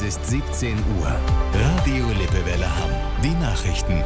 ist 17 Uhr. Radio Lippewelle Hamm. Die Nachrichten.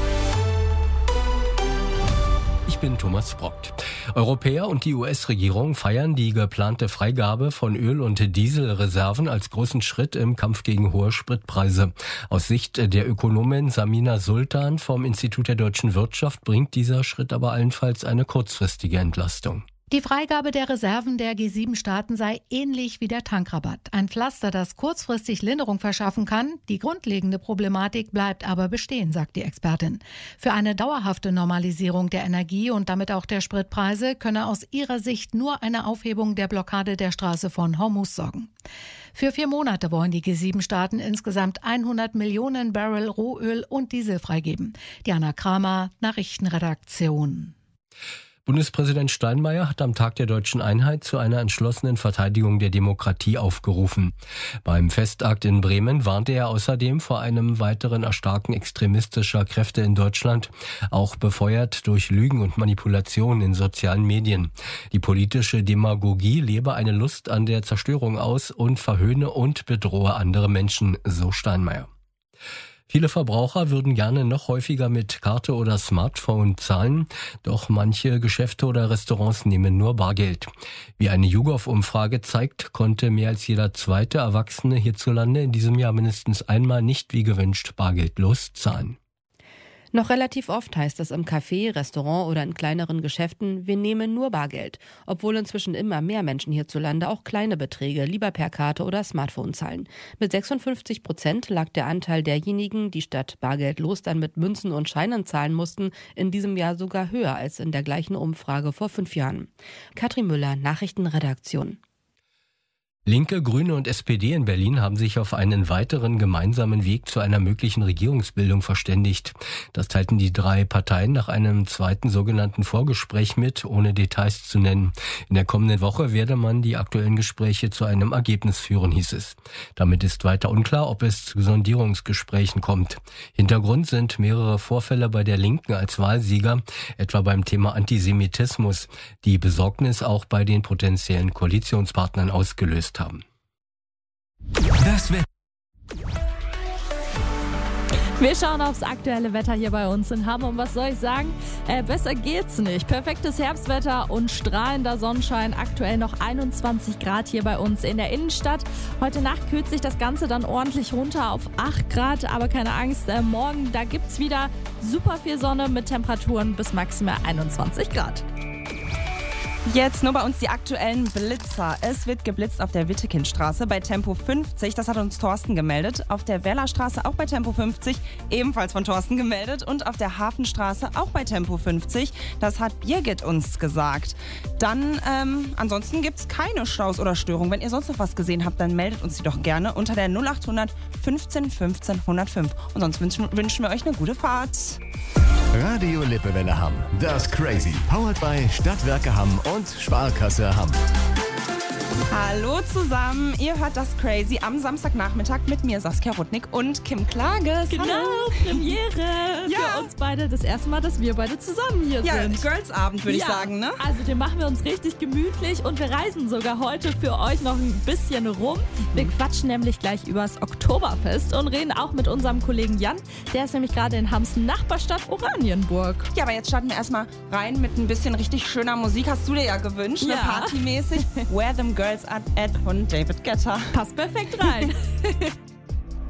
Ich bin Thomas Brockt. Europäer und die US-Regierung feiern die geplante Freigabe von Öl- und Dieselreserven als großen Schritt im Kampf gegen hohe Spritpreise. Aus Sicht der Ökonomin Samina Sultan vom Institut der deutschen Wirtschaft bringt dieser Schritt aber allenfalls eine kurzfristige Entlastung. Die Freigabe der Reserven der G7-Staaten sei ähnlich wie der Tankrabatt. Ein Pflaster, das kurzfristig Linderung verschaffen kann. Die grundlegende Problematik bleibt aber bestehen, sagt die Expertin. Für eine dauerhafte Normalisierung der Energie und damit auch der Spritpreise könne aus ihrer Sicht nur eine Aufhebung der Blockade der Straße von Hormuz sorgen. Für 4 Monate wollen die G7-Staaten insgesamt 100 Millionen Barrel Rohöl und Diesel freigeben. Diana Kramer, Nachrichtenredaktion. Bundespräsident Steinmeier hat am Tag der Deutschen Einheit zu einer entschlossenen Verteidigung der Demokratie aufgerufen. Beim Festakt in Bremen warnte er außerdem vor einem weiteren Erstarken extremistischer Kräfte in Deutschland, auch befeuert durch Lügen und Manipulationen in sozialen Medien. Die politische Demagogie lebe eine Lust an der Zerstörung aus und verhöhne und bedrohe andere Menschen, so Steinmeier. Viele Verbraucher würden gerne noch häufiger mit Karte oder Smartphone zahlen, doch manche Geschäfte oder Restaurants nehmen nur Bargeld. Wie eine YouGov-Umfrage zeigt, konnte mehr als jeder zweite Erwachsene hierzulande in diesem Jahr mindestens einmal nicht wie gewünscht bargeldlos zahlen. Noch relativ oft heißt es im Café, Restaurant oder in kleineren Geschäften, wir nehmen nur Bargeld. Obwohl inzwischen immer mehr Menschen hierzulande auch kleine Beträge lieber per Karte oder Smartphone zahlen. Mit 56% lag der Anteil derjenigen, die statt bargeldlos dann mit Münzen und Scheinen zahlen mussten, in diesem Jahr sogar höher als in der gleichen Umfrage vor 5 Jahren. Katrin Müller, Nachrichtenredaktion. Linke, Grüne und SPD in Berlin haben sich auf einen weiteren gemeinsamen Weg zu einer möglichen Regierungsbildung verständigt. Das teilten die 3 Parteien nach einem zweiten sogenannten Vorgespräch mit, ohne Details zu nennen. In der kommenden Woche werde man die aktuellen Gespräche zu einem Ergebnis führen, hieß es. Damit ist weiter unklar, ob es zu Sondierungsgesprächen kommt. Hintergrund sind mehrere Vorfälle bei der Linken als Wahlsieger, etwa beim Thema Antisemitismus, die Besorgnis auch bei den potenziellen Koalitionspartnern ausgelöst haben. Das Wetter. Wir schauen aufs aktuelle Wetter hier bei uns in Hamm. Und was soll ich sagen? Besser geht's nicht. Perfektes Herbstwetter und strahlender Sonnenschein. Aktuell noch 21 Grad hier bei uns in der Innenstadt. Heute Nacht kühlt sich das Ganze dann ordentlich runter auf 8 Grad. Aber keine Angst, morgen, da gibt's wieder super viel Sonne mit Temperaturen bis maximal 21 Grad. Jetzt nur bei uns die aktuellen Blitzer. Es wird geblitzt auf der Wittekindstraße bei Tempo 50. Das hat uns Thorsten gemeldet. Auf der Werlerstraße auch bei Tempo 50. Ebenfalls von Thorsten gemeldet. Und auf der Hafenstraße auch bei Tempo 50. Das hat Birgit uns gesagt. Dann, ansonsten gibt es keine Staus oder Störungen. Wenn ihr sonst noch was gesehen habt, dann meldet uns die doch gerne unter der 0800 15 15 105. Und sonst wünschen wir euch eine gute Fahrt. Radio Lippewelle Hamm. Das Crazy. Powered by Stadtwerke Hamm und Sparkasse Hamm. Hallo zusammen, ihr hört das Crazy am Samstagnachmittag mit mir, Saskia Rudnick und Kim Klages. Genau, Hallo. Premiere für uns beide. Das erste Mal, dass wir beide zusammen hier sind. Girls-Abend würde ich sagen, ne? Also den machen wir uns richtig gemütlich und wir reisen sogar heute für euch noch ein bisschen rum. Wir quatschen nämlich gleich übers Oktoberfest und reden auch mit unserem Kollegen Jan. Der ist nämlich gerade in Hamms Nachbarstadt Oranienburg. Ja, aber jetzt starten wir erstmal rein mit ein bisschen richtig schöner Musik. Hast du dir ja gewünscht, ne? Partymäßig. Where Them Girls At von David Guetta. Passt perfekt rein.